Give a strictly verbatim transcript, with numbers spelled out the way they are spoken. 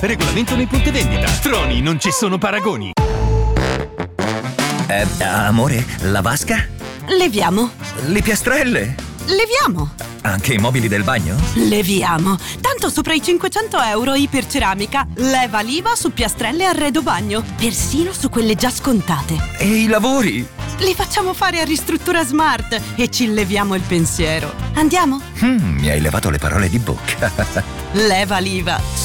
Regolamento nei punti vendita. Troni, non ci sono paragoni. Eh, amore, la vasca? Leviamo. Le piastrelle? Leviamo. Anche i mobili del bagno? Leviamo. Tanto sopra i cinquecento euro Iperceramica. Leva l'I V A su piastrelle e arredo bagno. Persino su quelle già scontate. E i lavori? Li facciamo fare a Ristruttura Smart e ci leviamo il pensiero. Andiamo? Mm, mi hai levato le parole di bocca. Leva l'I V A